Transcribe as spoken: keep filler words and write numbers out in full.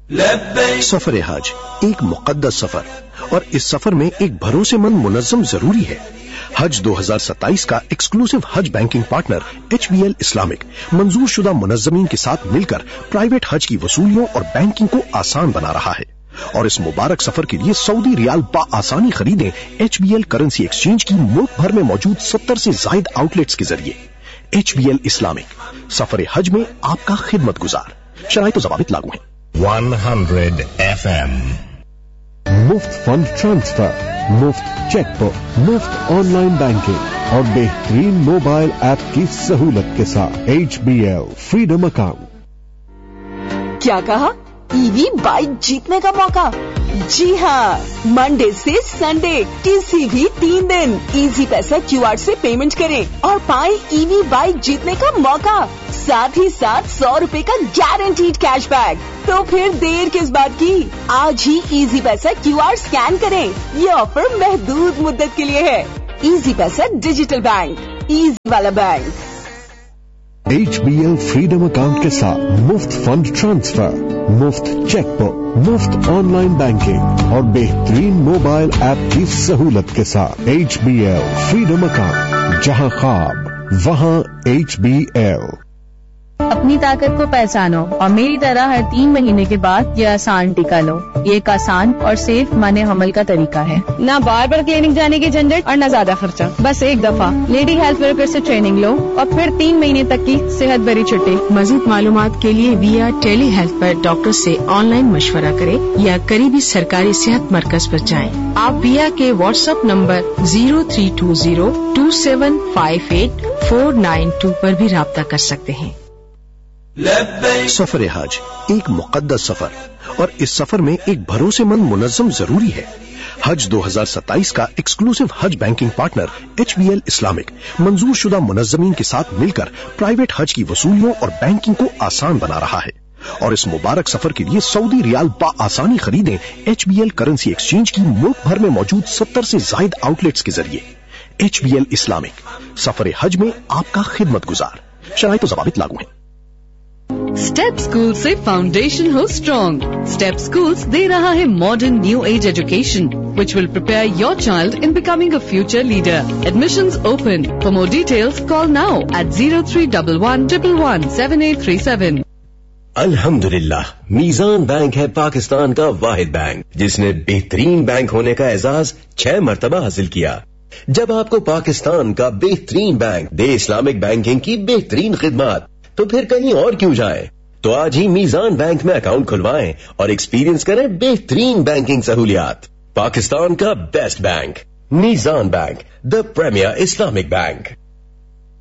سفر حج ایک مقدس سفر، اور اس سفر میں ایک بھروسے مند منظم ضروری ہے۔ حج دو ہزار ستائیس کا exclusive Hajj banking partner H be L Islamic منظور شدہ منظمین کے ساتھ مل کر پرائیویٹ حج کی وصولیوں اور بینکنگ کو آسان بنا رہا ہے، اور اس مبارک سفر کے لیے سعودی ریال بآسانی خریدیں H be L currency exchange کی ملک بھر میں موجود ستر سے زائد آؤٹ لیٹس کے ذریعے۔ ایچ بی ایل اسلامک، سفر حج میں آپ کا خدمت گزار، شرائط و ضوابط لاگو ہیں۔ ہنڈریڈ ایف ایم مفت فنڈ ٹرانسفر، مفت چیک بک، مفت آن لائن بینکنگ اور بہترین موبائل ایپ کی سہولت کے ساتھ H be L freedom account. کیا کہا؟ ای وی بائک جیتنے کا موقع؟ جی ہاں، منڈے سے سنڈے کسی بھی تین دن ایزی پیسہ کیو آر سے پیمنٹ کریں اور پائیں ای وی بائک جیتنے کا موقع، ساتھ ہی ساتھ سو روپے کا گارنٹیڈ کیش بیک۔ تو پھر دیر کس بات کی، آج ہی ایزی پیسہ کیو آر اسکین کریں۔ یہ آفر محدود مدت کے لیے ہے۔ ایزی پیسہ ڈیجیٹل بینک، ایزی والا bank. H be L freedom account کے ساتھ مفت فنڈ ٹرانسفر، مفت چیک بک، مفت آن لائن بینکنگ اور بہترین موبائل ایپ کی سہولت کے ساتھ H be L freedom account, جہاں خواب وہاں ایچ بی ایل۔ اپنی طاقت کو پہچانو اور میری طرح ہر تین مہینے کے بعد یہ آسان ٹیکہ لو۔ یہ ایک آسان اور سیف معنی حمل کا طریقہ ہے، نہ بار بار کلینک جانے کی جھنجھٹ اور نہ زیادہ خرچہ، بس ایک دفعہ لیڈی ہیلتھ ورکر سے ٹریننگ لو اور پھر تین مہینے تک کی صحت بھری چھٹی۔ مزید معلومات کے لیے ویا ٹیلی ہیلتھ پر ڈاکٹر سے آن لائن مشورہ کریں یا قریبی سرکاری صحت مرکز پر جائیں۔ آپ ویا کے what's app number zero three to zero to seven five eight four nine to پر بھی رابطہ کر سکتے ہیں۔ سفر حج ایک مقدس سفر، اور اس سفر میں ایک بھروسے مند منظم ضروری ہے۔ حج دو ہزار ستائیس کا exclusive Hajj banking partner H be L Islamic منظور شدہ منظمین کے ساتھ مل کر پرائیویٹ حج کی وصولیوں اور بینکنگ کو آسان بنا رہا ہے، اور اس مبارک سفر کے لیے سعودی ریال بآسانی خریدیں H be L currency exchange کی ملک بھر میں موجود ستر سے زائد آؤٹ لیٹس کے ذریعے۔ ایچ بی ایل اسلامک، سفر حج میں آپ کا خدمت گزار، شرائط و ضوابط لاگو ہیں۔ اسٹیپ اسکول سے فاؤنڈیشن ہو اسٹرانگ۔ اسٹیپ اسکولس دے رہا ہے modern new age education which will prepare your child in becoming a future leader. Admissions open. For more details, call now at zero three one one one one seven eight three seven. الحمدللہ، میزان bank ہے پاکستان کا واحد bank جس نے بہترین bank ہونے کا اعزاز چھ مرتبہ حاصل کیا۔ جب آپ کو پاکستان کا بہترین بینک دے اسلامک بینکنگ کی بہترین خدمات، تو پھر کہیں اور کیوں جائیں؟ تو آج ہی میزان بینک میں اکاؤنٹ کھلوائیں اور ایکسپیرینس کریں بہترین بینکنگ سہولیات۔ پاکستان کا بیسٹ بینک، میزان بینک، دا پریمیئر اسلامک بینک۔